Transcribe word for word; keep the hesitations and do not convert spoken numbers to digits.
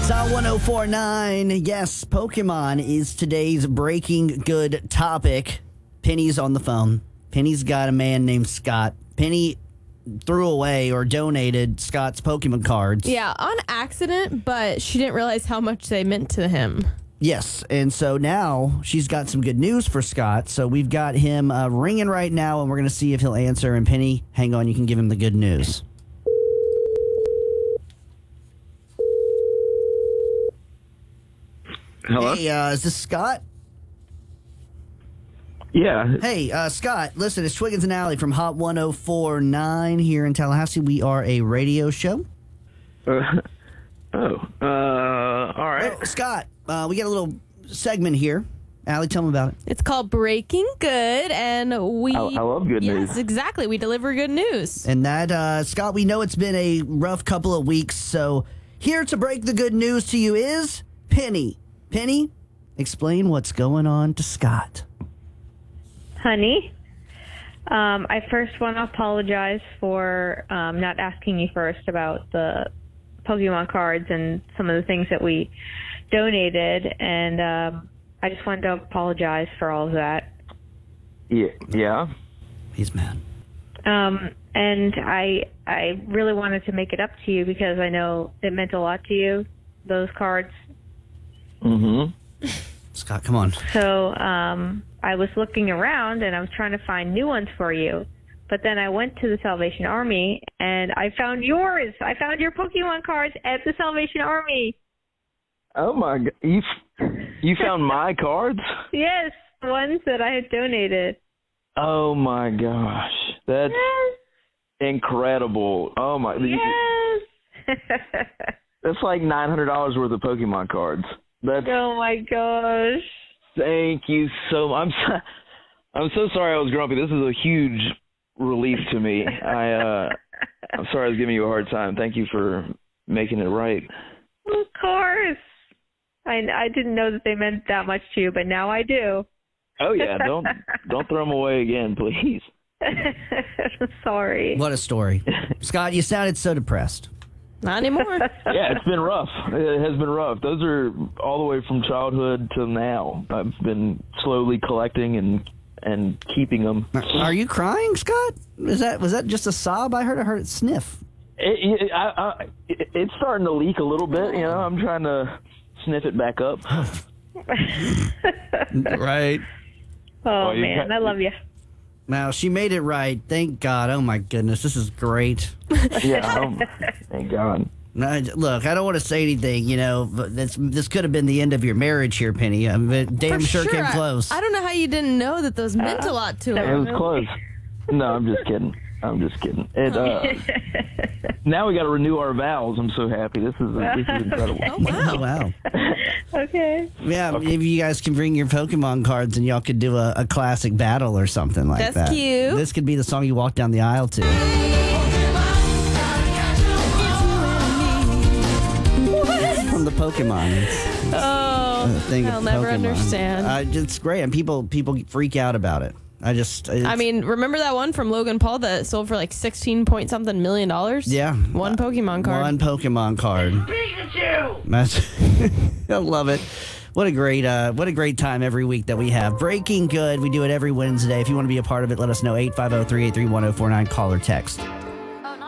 Zot one oh four point nine. Yes, Pokemon is today's breaking good topic. Penny's on the phone. Penny's got a man named Scott. Penny threw away or donated Scott's Pokemon cards. Yeah, on accident, but she didn't realize how much they meant to him. Yes, and so now she's got some good news for Scott. So we've got him uh, ringing right now, and we're going to see if he'll answer. And Penny, hang on, you can give him the good news. Hello? Hey, uh, is this Scott? Yeah. Hey, uh, Scott, listen, it's Twiggins and Alley from Hot one oh four point nine here in Tallahassee. We are a radio show. Uh, oh, uh, all right. Oh, Scott, uh, we got a little segment here. Allie, tell me about it. It's called Breaking Good, and we... I, I love good yes, news. exactly. We deliver good news. And that, uh, Scott, we know it's been a rough couple of weeks, so here to break the good news to you is Penny. Penny, explain what's going on to Scott. Honey, um, I first want to apologize for um, not asking you first about the Pokemon cards and some of the things that we donated, and um, I just wanted to apologize for all of that. Yeah. Yeah. He's mad. Um, and I I really wanted to make it up to you because I know it meant a lot to you, those cards. Mm-hmm. Scott, come on. So um, I was looking around and I was trying to find new ones for you. But then I went to the Salvation Army and I found yours. I found your Pokemon cards at the Salvation Army. Oh, my God. You, you found my cards? Yes, the ones that I had donated. Oh, my gosh. That's Yes. incredible. Oh, my. Yes. That's like nine hundred dollars worth of Pokemon cards. That's. Oh, my gosh. Thank you so much. I'm so, I'm so sorry I was grumpy. This is a huge relief to me. I, uh, I'm sorry I was giving you a hard time. Thank you for making it right. Of course. I, I didn't know that they meant that much to you, but now I do. Oh yeah, don't don't throw them away again, please. Sorry. What a story. Scott, you sounded so depressed. Not anymore. Yeah, it's been rough. It has been rough. Those are all the way from childhood to now. I've been slowly collecting and and keeping them. Are you crying, Scott? Is that was that just a sob? I heard I heard it sniff. It, it, I, I, it, it's starting to leak a little bit. You know, I'm trying to sniff it back up. Right. Oh, Well, you man, got- I love you. Now, she made it right. Thank God. Oh, my goodness. This is great. Yeah. Um, thank God. Now, look, I don't want to say anything, you know, but this, this could have been the end of your marriage here, Penny. I mean, it damn For sure, came I- close. I, don't know how you didn't know that those meant a lot to It him. was close. No, I'm just kidding. I'm just kidding. It, uh, now we got to renew our vows. I'm so happy. This is this is incredible. Oh, wow. Wow. Okay. Yeah, maybe you guys can bring your Pokemon cards and y'all could do a, a classic battle or something like That's that. cute. This could be the song you walk down the aisle to. From the Pokemon. It's Oh, a thing I'll of never Pokemon. understand. Uh, it's great, and people people freak out about it. I just, it's, I mean, remember that one from Logan Paul that sold for like sixteen point something million dollars? yeah, One Pokemon card. One Pokemon card. Pikachu. That's, I love it. What a great, uh, what a great time every week that we have. Breaking Good. We do it every Wednesday. If you want to be a part of it, let us know. eight five zero, three eight three, one zero four nine. Call or text.